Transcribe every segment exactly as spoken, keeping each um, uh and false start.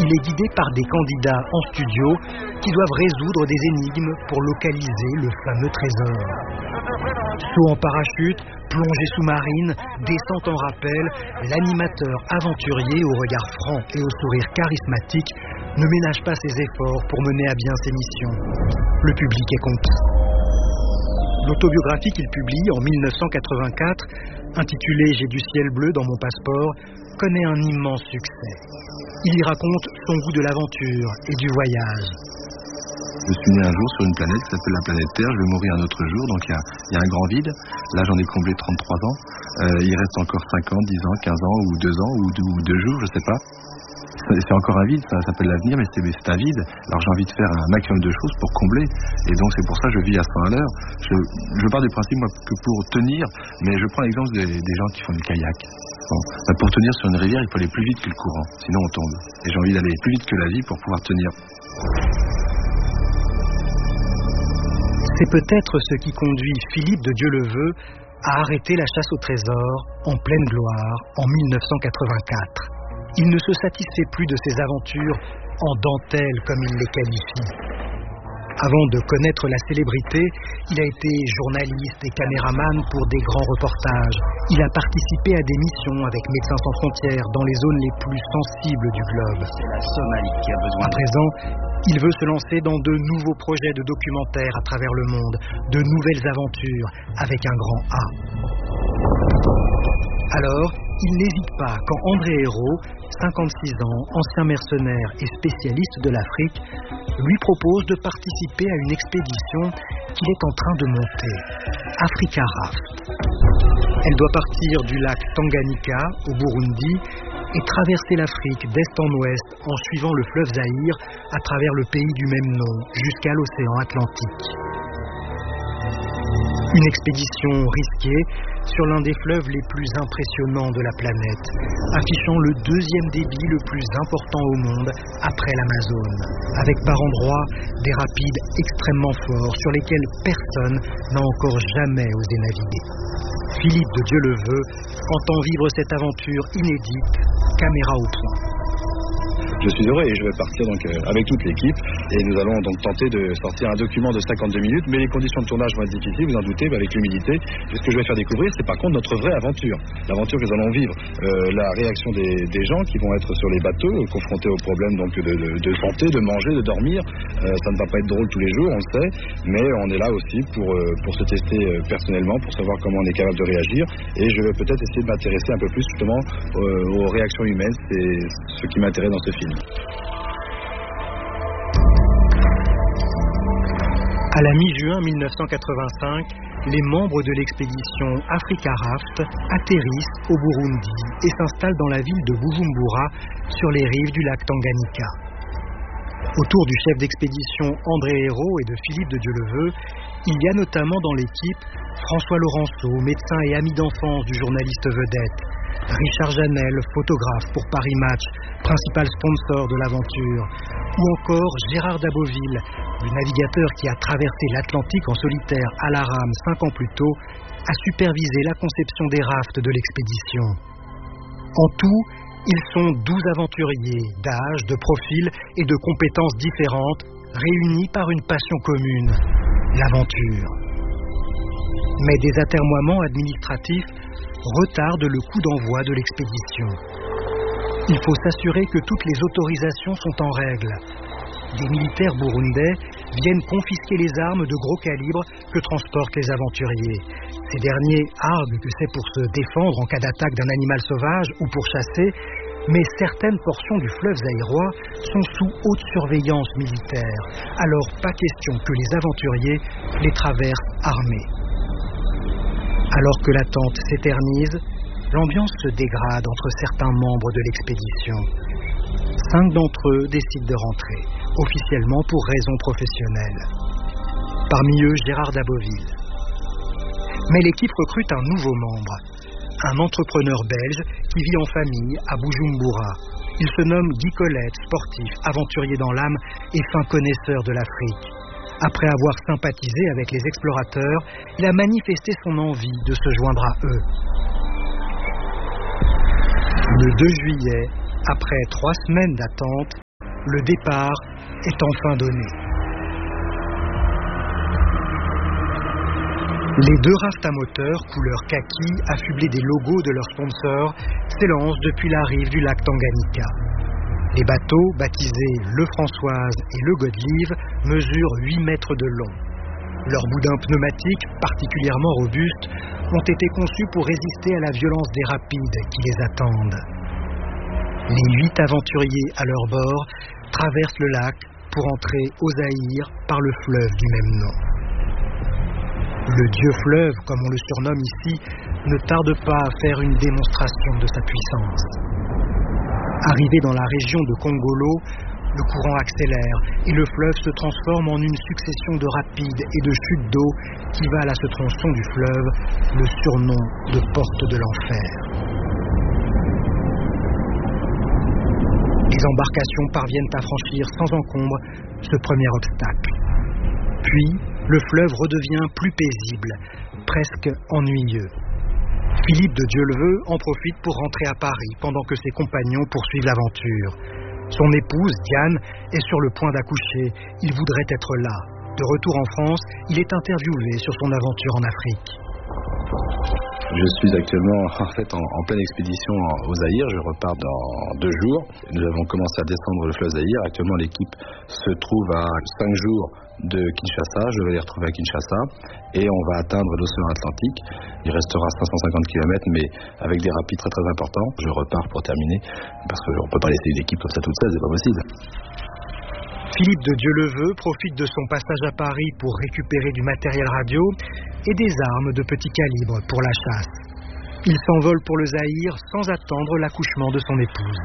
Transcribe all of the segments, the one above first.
il est guidé par des candidats en studio qui doivent résoudre des énigmes pour localiser le fameux trésor. Saut en parachute, plongée sous-marine, descente en rappel, l'animateur aventurier au regard franc et au sourire charismatique ne ménage pas ses efforts pour mener à bien ses missions. Le public est conquis. L'autobiographie qu'il publie en mille neuf cent quatre-vingt-quatre, intitulée « J'ai du ciel bleu dans mon passeport », connaît un immense succès. Il y raconte son goût de l'aventure et du voyage. Je suis né un jour sur une planète qui s'appelle la planète Terre, je vais mourir un autre jour, donc il y a, il y a un grand vide. Là j'en ai comblé trente-trois ans, euh, il reste encore cinq ans, dix ans, quinze ans, ou deux ans, ou deux, ou deux jours, je sais pas. C'est encore un vide, ça s'appelle l'avenir, mais c'est, c'est un vide. Alors j'ai envie de faire un maximum de choses pour combler, et donc c'est pour ça que je vis à cent à l'heure. Je, je pars du principe moi, que pour tenir, mais je prends l'exemple des, des gens qui font du kayak. Bon, bah pour tenir sur une rivière, il faut aller plus vite que le courant, sinon on tombe. Et j'ai envie d'aller plus vite que la vie pour pouvoir tenir. C'est peut-être ce qui conduit Philippe de Dieuleveux à arrêter la chasse au trésor en pleine gloire en mille neuf cent quatre-vingt-quatre. Il ne se satisfait plus de ses aventures en dentelle comme il les qualifie. Avant de connaître la célébrité, il a été journaliste et caméraman pour des grands reportages. Il a participé à des missions avec Médecins sans frontières dans les zones les plus sensibles du globe. C'est la Somalie qui a besoin de... À présent, il veut se lancer dans de nouveaux projets de documentaires à travers le monde, de nouvelles aventures avec un grand A. Alors, il n'hésite pas quand André Hérault, cinquante-six ans, ancien mercenaire et spécialiste de l'Afrique, lui propose de participer à une expédition qu'il est en train de monter, Africa Raft. Elle doit partir du lac Tanganyika, au Burundi, et traverser l'Afrique d'est en ouest en suivant le fleuve Zaïre à travers le pays du même nom jusqu'à l'océan Atlantique. Une expédition risquée sur l'un des fleuves les plus impressionnants de la planète, affichant le deuxième débit le plus important au monde après l'Amazone, avec par endroits des rapides extrêmement forts sur lesquels personne n'a encore jamais osé naviguer. Philippe de Dieuleveux entend vivre cette aventure inédite, caméra au point. Je suis heureux et je vais partir donc euh, avec toute l'équipe et nous allons donc tenter de sortir un document de cinquante-deux minutes, mais les conditions de tournage vont être difficiles, vous en doutez, avec l'humidité. Et ce que je vais faire découvrir, c'est par contre notre vraie aventure, l'aventure que nous allons vivre, euh, la réaction des, des gens qui vont être sur les bateaux, euh, confrontés aux problèmes donc de, de, de santé, de manger, de dormir. Euh, ça ne va pas être drôle tous les jours, on le sait, mais on est là aussi pour, euh, pour se tester euh, personnellement, pour savoir comment on est capable de réagir. Et je vais peut-être essayer de m'intéresser un peu plus justement euh, aux réactions humaines, c'est ce qui m'intéresse dans ce film. À la mi-juin mille neuf cent quatre-vingt-cinq, les membres de l'expédition Africa Raft atterrissent au Burundi et s'installent dans la ville de Bujumbura sur les rives du lac Tanganyika. Autour du chef d'expédition André Hérault et de Philippe de Dieuleveux, il y a notamment dans l'équipe François Laurenceau, médecin et ami d'enfance du journaliste vedette, Richard Janel, photographe pour Paris Match, principal sponsor de l'aventure, ou encore Gérard Daboville, le navigateur qui a traversé l'Atlantique en solitaire à la rame cinq ans plus tôt, a supervisé la conception des rafts de l'expédition. En tout, ils sont douze aventuriers d'âge, de profil et de compétences différentes, réunis par une passion commune, l'aventure. Mais des atermoiements administratifs retardent le coup d'envoi de l'expédition. Il faut s'assurer que toutes les autorisations sont en règle. Des militaires burundais viennent confisquer les armes de gros calibre que transportent les aventuriers. Ces derniers arguent que c'est pour se défendre en cas d'attaque d'un animal sauvage ou pour chasser, mais certaines portions du fleuve zaïrois sont sous haute surveillance militaire. Alors pas question que les aventuriers les traversent armés. Alors que l'attente s'éternise, l'ambiance se dégrade entre certains membres de l'expédition. Cinq d'entre eux décident de rentrer, officiellement pour raisons professionnelles. Parmi eux, Gérard Daboville. Mais l'équipe recrute un nouveau membre, un entrepreneur belge qui vit en famille à Bujumbura. Il se nomme Guy Colette, sportif, aventurier dans l'âme et fin connaisseur de l'Afrique. Après avoir sympathisé avec les explorateurs, il a manifesté son envie de se joindre à eux. Le deux juillet, après trois semaines d'attente, Le départ est enfin donné. Les deux rafts à moteur, couleur kaki, affublés des logos de leurs sponsors, s'élancent depuis la rive du lac Tanganyika. Les bateaux, baptisés le Françoise et le Godelieve, mesurent huit mètres de long. Leurs boudins pneumatiques, particulièrement robustes, ont été conçus pour résister à la violence des rapides qui les attendent. Les huit aventuriers à leur bord traversent le lac pour entrer au Zaïre par le fleuve du même nom. Le dieu fleuve, comme on le surnomme ici, ne tarde pas à faire une démonstration de sa puissance. Arrivé dans la région de Kongolo, le courant accélère et le fleuve se transforme en une succession de rapides et de chutes d'eau qui valent à ce tronçon du fleuve le surnom de porte de l'enfer. Les embarcations parviennent à franchir sans encombre ce premier obstacle. Puis, le fleuve redevient plus paisible, presque ennuyeux. Philippe de Dieuleveux en profite pour rentrer à Paris pendant que ses compagnons poursuivent l'aventure. Son épouse, Diane, est sur le point d'accoucher. Il voudrait être là. De retour en France, il est interviewé sur son aventure en Afrique. Je suis actuellement en fait en, en pleine expédition au Zaïre. Je repars dans deux jours. Nous avons commencé à descendre le fleuve Zaïre. Actuellement, l'équipe se trouve à cinq jours de Kinshasa. Je vais les retrouver à Kinshasa et on va atteindre l'océan Atlantique. Il restera cinq cent cinquante kilomètres, mais avec des rapides très très importants. Je repars pour terminer parce qu'on ne peut pas laisser une équipe comme ça toute seule, c'est pas possible. Philippe de Dieuleveux profite de son passage à Paris pour récupérer du matériel radio et des armes de petit calibre pour la chasse. Il s'envole pour le Zaïre sans attendre l'accouchement de son épouse.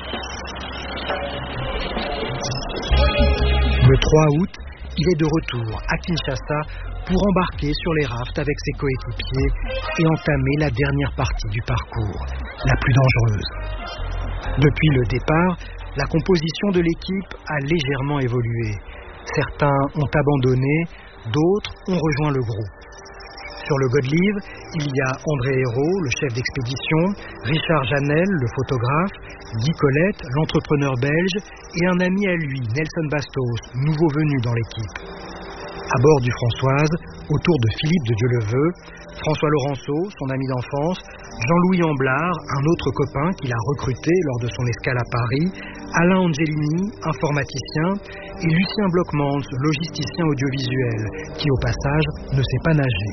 Le trois août, il est de retour à Kinshasa pour embarquer sur les rafts avec ses coéquipiers et entamer la dernière partie du parcours, la plus dangereuse. Depuis le départ, la composition de l'équipe a légèrement évolué. Certains ont abandonné, d'autres ont rejoint le groupe. Sur le Godelieve, il y a André Hérault, le chef d'expédition, Richard Janel, le photographe, Guy Colette, l'entrepreneur belge, et un ami à lui, Nelson Bastos, nouveau venu dans l'équipe. À bord du Françoise, autour de Philippe de Dieuleveux, François Laurenceau, son ami d'enfance, Jean-Louis Amblard, un autre copain qu'il a recruté lors de son escale à Paris, Alain Angelini, informaticien, et Lucien Blockmans, logisticien audiovisuel, qui au passage ne sait pas nager.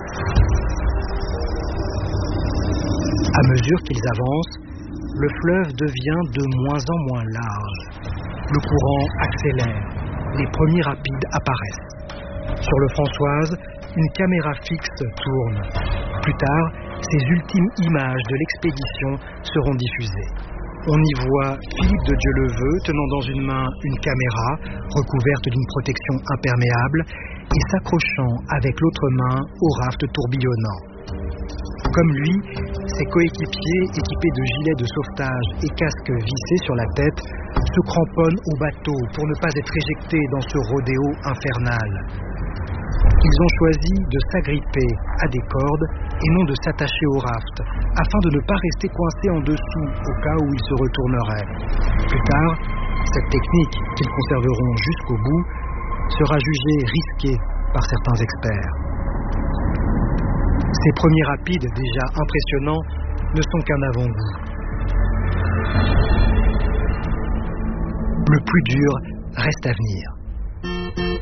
À mesure qu'ils avancent, le fleuve devient de moins en moins large. Le courant accélère, les premiers rapides apparaissent. Sur le Françoise, une caméra fixe tourne. Plus tard, ces ultimes images de l'expédition seront diffusées. On y voit Philippe de Dieuleveux tenant dans une main une caméra recouverte d'une protection imperméable et s'accrochant avec l'autre main au raft tourbillonnant. Comme lui, ses coéquipiers équipés de gilets de sauvetage et casques vissés sur la tête se cramponnent au bateau pour ne pas être éjectés dans ce rodéo infernal. Ils ont choisi de s'agripper à des cordes et non de s'attacher au raft, afin de ne pas rester coincés en dessous au cas où ils se retourneraient. Plus tard, cette technique qu'ils conserveront jusqu'au bout sera jugée risquée par certains experts. Ces premiers rapides, déjà impressionnants, ne sont qu'un avant-goût. Le plus dur reste à venir.